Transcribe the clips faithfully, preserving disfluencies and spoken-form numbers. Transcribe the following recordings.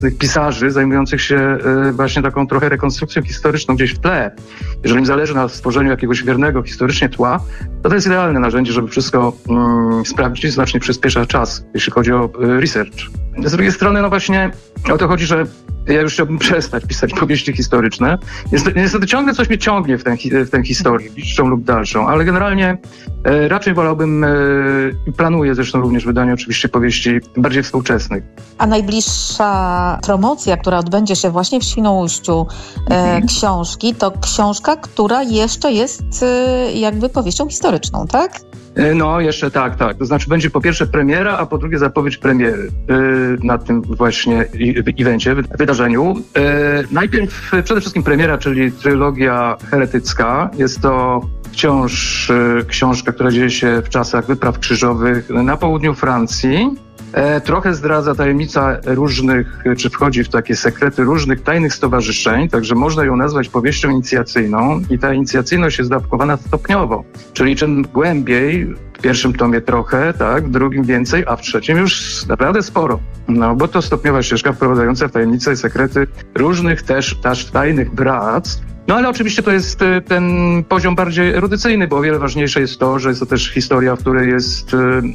tych pisarzy zajmujących się właśnie taką trochę rekonstrukcją historyczną gdzieś w tle. Jeżeli im zależy na stworzeniu jakiegoś wiernego historycznie tła, to to jest idealne narzędzie, żeby wszystko mm, sprawdzić, znacznie przyspiesza czas, jeśli chodzi o y, research. Z drugiej strony, no właśnie o to chodzi, że ja już chciałbym przestać pisać powieści historyczne. Niestety, niestety ciągle coś mnie ciągnie w tę, w tę historię, bliższą lub dalszą, ale generalnie e, raczej wolałbym, i e, planuję zresztą również wydanie oczywiście powieści bardziej współczesnych. A najbliższa promocja, która odbędzie się właśnie w Świnoujściu e, mhm. książki, to książka, która jeszcze jest e, jakby powieścią historyczną, tak? No, jeszcze tak, tak. To znaczy będzie po pierwsze premiera, a po drugie zapowiedź premiery yy, na tym właśnie evencie, wydarzeniu. Yy, najpierw przede wszystkim premiera, czyli trylogia heretycka. Jest to wciąż yy, książka, która dzieje się w czasach wypraw krzyżowych na południu Francji. E, trochę zdradza tajemnica różnych, czy wchodzi w takie sekrety różnych tajnych stowarzyszeń, także można ją nazwać powieścią inicjacyjną i ta inicjacyjność jest dawkowana stopniowo, czyli czym głębiej, w pierwszym tomie trochę, tak, w drugim więcej, a w trzecim już naprawdę sporo. No, bo to stopniowa ścieżka wprowadzająca w tajemnice i sekrety różnych też, też tajnych bractw. No ale oczywiście to jest ten poziom bardziej erudycyjny, bo o wiele ważniejsze jest to, że jest to też historia, w której jest um,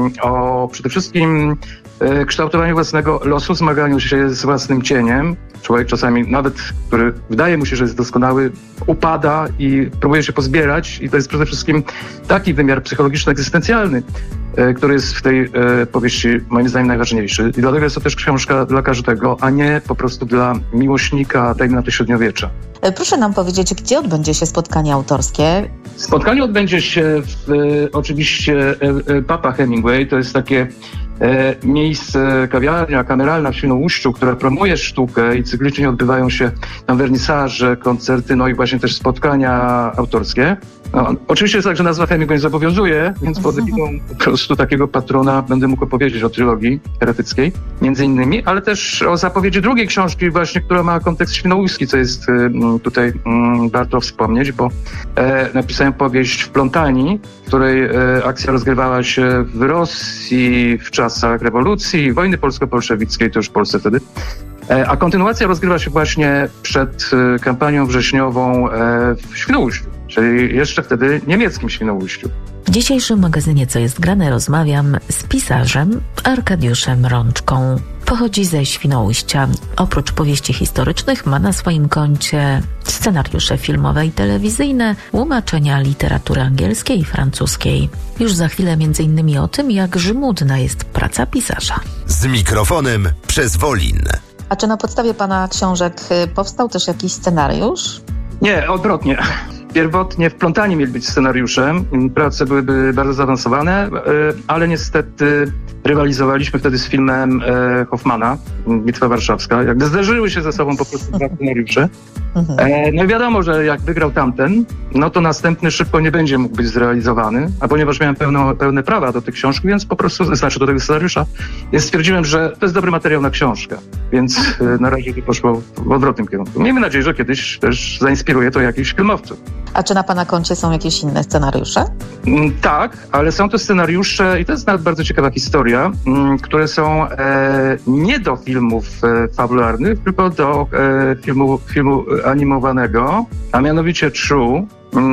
o przede wszystkim e, kształtowaniu własnego losu, zmaganiu się z własnym cieniem. Człowiek czasami nawet, który wydaje mu się, że jest doskonały, upada i próbuje się pozbierać i to jest przede wszystkim taki wymiar psychologiczno-egzystencjalny, e, który jest w tej e, powieści moim zdaniem najważniejszy. I dlatego jest to też książka dla każdego, a nie po prostu dla miłośnika, dajmy na to średniowiecza. Proszę nam powiedzieć, gdzie odbędzie się spotkanie autorskie? Spotkanie odbędzie się w e, oczywiście e, e, Papa Hemingway. To jest takie e, miejsce, kawiarnia kameralna w Świnoujściu, która promuje sztukę i cyklicznie odbywają się tam wernisaże, koncerty, no i właśnie też spotkania autorskie. No, oczywiście jest tak, że nazwa Hemingway zobowiązuje, więc pod egidą po prostu takiego patrona będę mógł opowiedzieć o trylogii heretyckiej, między innymi, ale też o zapowiedzi drugiej książki właśnie, która ma kontekst świnoujski, co jest y, tutaj y, warto wspomnieć, bo e, napisałem powieść Wplątani, w której e, akcja rozgrywała się w Rosji w czasach rewolucji, wojny polsko-bolszewickiej, to już w Polsce wtedy. A kontynuacja rozgrywa się właśnie przed kampanią wrześniową w Świnoujściu, czyli jeszcze wtedy niemieckim Świnoujściu. W dzisiejszym magazynie Co jest grane rozmawiam z pisarzem Arkadiuszem Rączką. Pochodzi ze Świnoujścia. Oprócz powieści historycznych ma na swoim koncie scenariusze filmowe i telewizyjne, tłumaczenia literatury angielskiej i francuskiej. Już za chwilę między innymi o tym, jak żmudna jest praca pisarza. Z mikrofonem przez Wolin. A czy na podstawie pana książek powstał też jakiś scenariusz? Nie, odwrotnie. Pierwotnie Wplątani mieli być scenariuszem. Prace byłyby bardzo zaawansowane, ale niestety rywalizowaliśmy wtedy z filmem Hoffmana, Bitwa Warszawska. Jakby zderzyły się ze sobą po prostu dwa scenariusze. No i wiadomo, że jak wygrał tamten, no to następny szybko nie będzie mógł być zrealizowany, a ponieważ miałem pełno, pełne prawa do tej książki, więc po prostu, znaczy do tego scenariusza, więc stwierdziłem, że to jest dobry materiał na książkę, więc na razie to poszło w odwrotnym kierunku. Miejmy nadzieję, że kiedyś też zainspiruje to jakichś filmowców. A czy na pana koncie są jakieś inne scenariusze? Tak, ale są to scenariusze i to jest nawet bardzo ciekawa historia, które są e, nie do filmów e, fabularnych, tylko do e, filmu, filmu animowanego, a mianowicie True.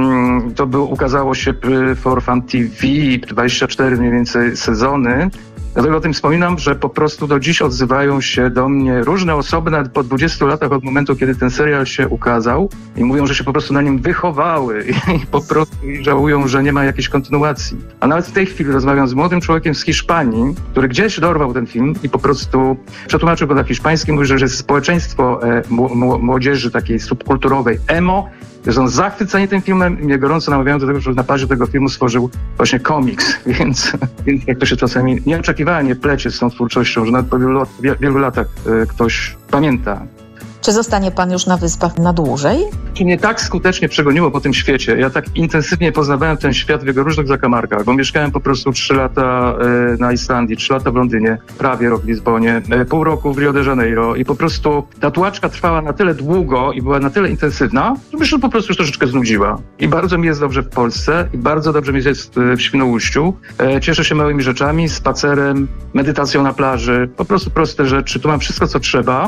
To był, ukazało się for Fun T V, dwadzieścia cztery mniej więcej sezony. Dlatego o tym wspominam, że po prostu do dziś odzywają się do mnie różne osoby, nawet po dwudziestu latach od momentu, kiedy ten serial się ukazał i mówią, że się po prostu na nim wychowały i po prostu żałują, że nie ma jakiejś kontynuacji. A nawet w tej chwili rozmawiam z młodym człowiekiem z Hiszpanii, który gdzieś dorwał ten film i po prostu przetłumaczył go na hiszpański, mówi, że jest społeczeństwo e, m- młodzieży takiej subkulturowej emo, że są zachwyceni tym filmem i mnie gorąco namawiają do tego, że na bazie tego filmu stworzył właśnie komiks, więc, więc jak to się czasami nieoczekiwanie plecie z tą twórczością, że nawet po wielu, wielu latach y, ktoś pamięta. Czy zostanie pan już na Wyspach na dłużej? Czy nie tak skutecznie przegoniło po tym świecie? Ja tak intensywnie poznawałem ten świat w jego różnych zakamarkach, bo mieszkałem po prostu trzy lata na Islandii, trzy lata w Londynie, prawie rok w Lizbonie, pół roku w Rio de Janeiro i po prostu ta tułaczka trwała na tyle długo i była na tyle intensywna, że mi się po prostu już troszeczkę znudziła. I bardzo mi jest dobrze w Polsce i bardzo dobrze mi jest w Świnoujściu. Cieszę się małymi rzeczami, spacerem, medytacją na plaży, po prostu proste rzeczy. Tu mam wszystko, co trzeba.